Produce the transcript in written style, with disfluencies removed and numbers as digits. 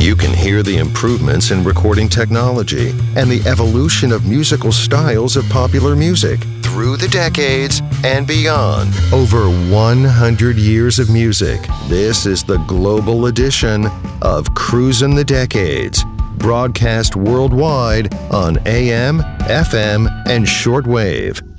You can hear the improvements in recording technology and the evolution of musical styles of popular music through the decades and beyond. Over 100 years of music. This is the global edition of Cruisin' the Decades, broadcast worldwide on AM, FM, and shortwave.